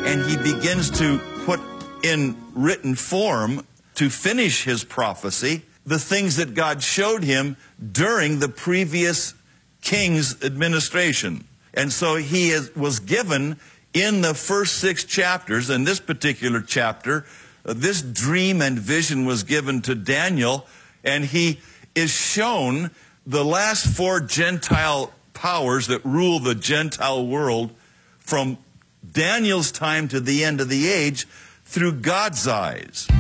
and he begins to put in written form to finish his prophecy the things that God showed him during the previous king's administration. And so he was given in the first 6 chapters, in this particular chapter, this dream and vision was given to Daniel, and he is shown the last 4 Gentile powers that rule the Gentile world from Daniel's time to the end of the age through God's eyes.